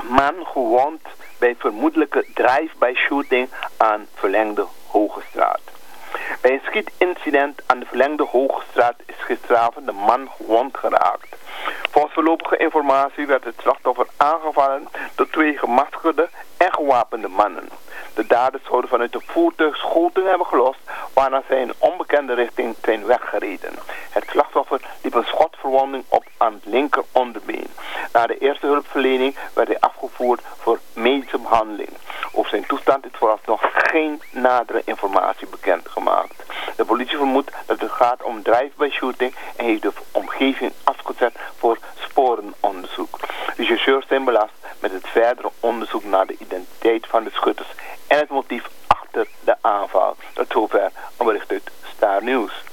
man gewond bij vermoedelijke drive-by shooting aan Verlengde Hogestraat. Bij een schietincident aan de Verlengde Hogestraat is gisteravond de man gewond geraakt. Volgens voorlopige informatie werd het slachtoffer aangevallen door 2 gemaskerde en gewapende mannen. De daders zouden vanuit de voertuig schoten hebben gelost, waarna zij in een onbekende richting zijn weggereden. Het slachtoffer liep een schotverwonding op aan het linker onderbeen. Na de eerste hulpverlening werd hij afgevoerd voor medische behandeling. Over zijn toestand is vooralsnog geen nadere informatie bekendgemaakt. De politie vermoedt dat het gaat om drive-by shooting en heeft de omgeving afgezet voor sporenonderzoek. Rechercheurs zijn belast met het verdere onderzoek naar de identiteit van de schutters en het motief achter de aanval. Tot zover een bericht uit Star News.